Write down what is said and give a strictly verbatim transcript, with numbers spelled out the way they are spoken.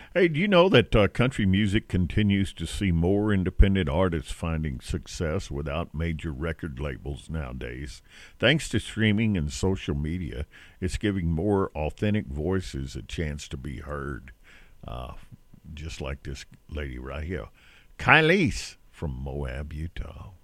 Hey, do you know that uh, country music continues to see more independent artists finding success without major record labels nowadays? Thanks to streaming and social media, it's giving more authentic voices a chance to be heard. Uh, just like this lady right here, Kylie's from Moab, Utah.